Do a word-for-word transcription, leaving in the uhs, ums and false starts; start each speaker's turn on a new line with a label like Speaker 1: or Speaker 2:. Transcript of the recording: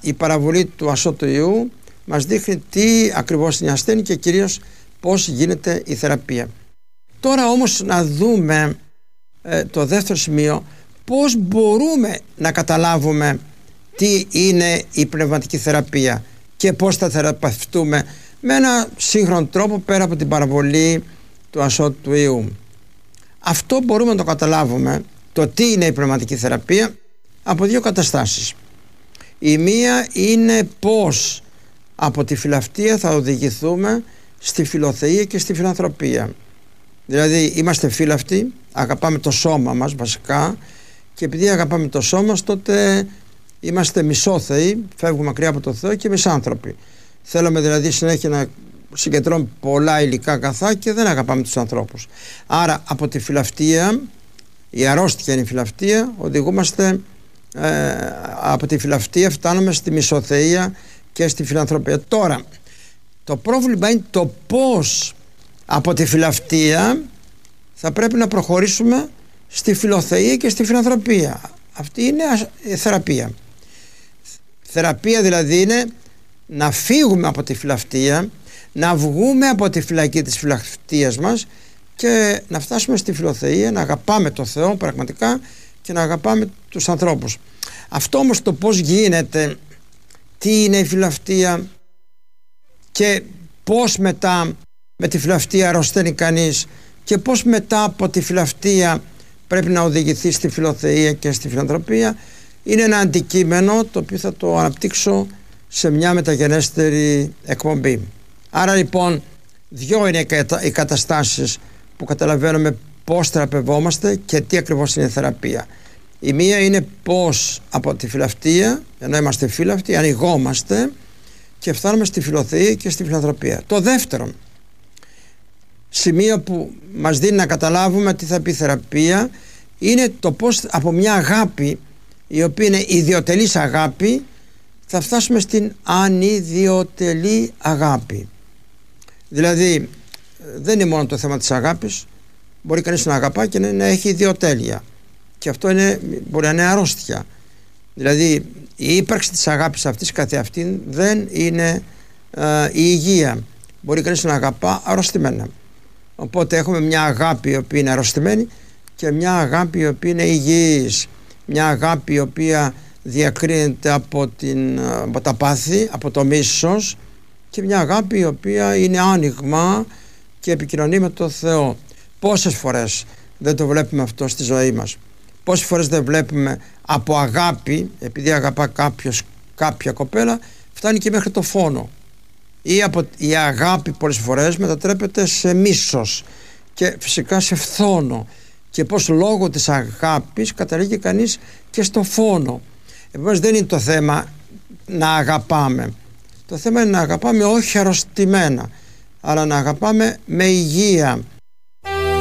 Speaker 1: η παραβολή του ασώτου ιού μας δείχνει τι ακριβώς είναι η ασθένεια και κυρίως πώς γίνεται η θεραπεία. Τώρα όμως να δούμε ε, το δεύτερο σημείο, πώς μπορούμε να καταλάβουμε τι είναι η πνευματική θεραπεία και πώς θα θεραπευτούμε με ένα σύγχρονο τρόπο πέρα από την παραβολή του ασώτου ιού. Αυτό μπορούμε να το καταλάβουμε, το τι είναι η πνευματική θεραπεία, από δύο καταστάσεις. Η μία είναι πώς από τη φιλαυτία θα οδηγηθούμε στη φιλοθεία και στη φιλανθρωπία. Δηλαδή είμαστε φίλαυτοι, αγαπάμε το σώμα μας βασικά, και επειδή αγαπάμε το σώμα μας, τότε είμαστε μισόθεοι, φεύγουμε μακριά από το Θεό και μισάνθρωποι. Θέλουμε δηλαδή συνέχεια να συγκεντρώνουμε πολλά υλικά αγαθά και δεν αγαπάμε τους ανθρώπους. Άρα από τη φιλαυτία, η αρρώστια είναι η φιλαυτία, οδηγούμαστε ε, από τη φιλαυτία φτάνουμε στη μισοθεία και στη φιλανθρωπία. Τώρα το πρόβλημα είναι το πώς από τη φιλαυτία θα πρέπει να προχωρήσουμε στη φιλοθεία και στη φιλανθρωπία. Αυτή είναι η θεραπεία. Θεραπεία δηλαδή είναι να φύγουμε από τη φιλαυτία, να βγούμε από τη φυλακή της φιλαυτίας μας και να φτάσουμε στη φιλοθεία, να αγαπάμε το Θεό πραγματικά και να αγαπάμε τους ανθρώπους. Αυτό όμως το πώς γίνεται, τι είναι η φιλαυτία και πώς μετά με τη φιλαυτία αρρωσταίνει κανείς και πώς μετά από τη φιλαυτία πρέπει να οδηγηθεί στη φιλοθεία και στη φιλανθρωπία, είναι ένα αντικείμενο το οποίο θα το αναπτύξω σε μια μεταγενέστερη εκπομπή. Άρα λοιπόν δυο είναι οι καταστάσεις που καταλαβαίνουμε πώς θεραπευόμαστε και τι ακριβώς είναι η θεραπεία. Η μία είναι πώς από τη φιλαυτία, ενώ είμαστε φίλαυτοι, ανοιγόμαστε και φτάνουμε στη φιλοθεία και στη φιλανθρωπία. Το δεύτερο σημείο που μας δίνει να καταλάβουμε τι θα πει θεραπεία είναι το πώς από μια αγάπη, η οποία είναι ιδιωτελής αγάπη, θα φτάσουμε στην ανιδιοτελή αγάπη. Δηλαδή δεν είναι μόνο το θέμα της αγάπης, μπορεί κανείς να αγαπά και να έχει ιδιοτέλεια, και αυτό είναι, μπορεί να είναι αρρώστια. Δηλαδή η ύπαρξη της αγάπης αυτής καθεαυτήν δεν είναι ε, η υγεία. Μπορεί κανείς να αγαπά αρρωστημένα. Οπότε έχουμε μια αγάπη η οποία είναι αρρωστημένη και μια αγάπη η οποία είναι υγιής, μια αγάπη η οποία διακρίνεται από, την, από τα πάθη, από το μίσος, και μια αγάπη η οποία είναι άνοιγμα και επικοινωνεί με το Θεό. Πόσες φορές δεν το βλέπουμε αυτό στη ζωή μας? Πόσες φορές δεν βλέπουμε από αγάπη, επειδή αγαπά κάποιος κάποια κοπέλα, φτάνει και μέχρι το φόνο, ή από η αγάπη πολλές φορές μετατρέπεται σε μίσος και φυσικά σε φθόνο, και πως λόγω της αγάπης καταλήγει κανείς και στο φόνο. Επομένως δεν είναι το θέμα να αγαπάμε, το θέμα είναι να αγαπάμε όχι αρρωστημένα, αλλά να αγαπάμε με υγεία,